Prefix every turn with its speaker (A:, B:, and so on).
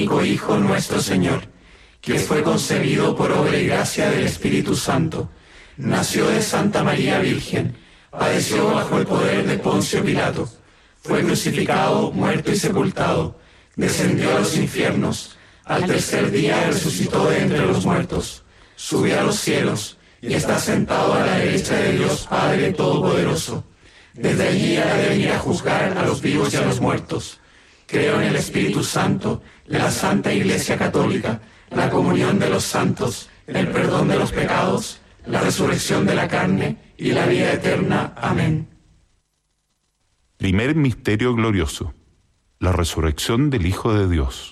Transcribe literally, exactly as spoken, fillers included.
A: único Hijo nuestro Señor, que fue concebido por obra y gracia del Espíritu Santo, nació de Santa María Virgen, padeció bajo el poder de Poncio Pilato, fue crucificado, muerto y sepultado, descendió a los infiernos, al tercer día resucitó de entre los muertos, subió a los cielos y está sentado a la derecha de Dios Padre Todopoderoso. Desde allí ha de venir a juzgar a los vivos y a los muertos. Creo en el Espíritu Santo, la Santa Iglesia Católica, la comunión de los santos, el perdón de los pecados, la resurrección de la carne y la vida eterna. Amén.
B: Primer misterio glorioso: la resurrección del Hijo de Dios.